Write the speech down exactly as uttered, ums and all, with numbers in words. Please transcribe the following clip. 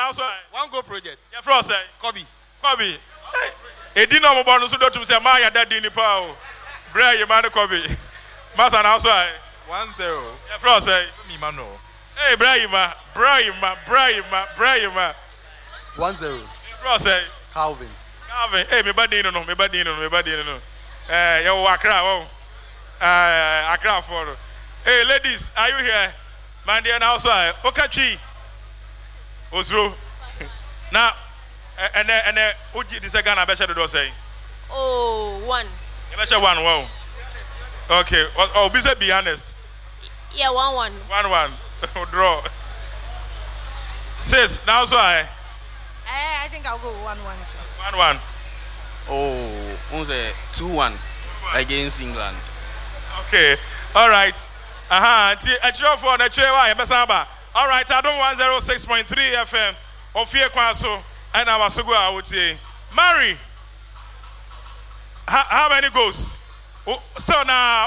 now so one go project. Yeah, for say Kobe. Kobe. Hey, Edino mo bonu so do to say ma ya daddy ni pa o. Bra ye man Kobe. Masa now so one zero. Yeah, for say Me man no. Hey, Brahima, Brahima, Brahima, Brahima. one zero. Yeah, for say Calvin. Calvin. Hey, me body no, me body no, me body no. Eh, yo Accra, oh. Uh, Accra for. Hey, ladies, are you here? Man, they are now so Okachi. Osro. Now, and then, and then, Uji, this again, I bet you do say. Oh, one. You bet you one, wow. Okay, oh, be be honest. Yeah, one, one. One, one. Draw. Sis, now so I. I, I think I'll go one, one, two. One, one. Oh, who's a two one against England. Okay, all right. Aha, a cheer for the chair. All right, I don't want zero six point three F M of Fear Kwaso, and I was so good. I would say, Mary, how, how many goals? Oh, so now,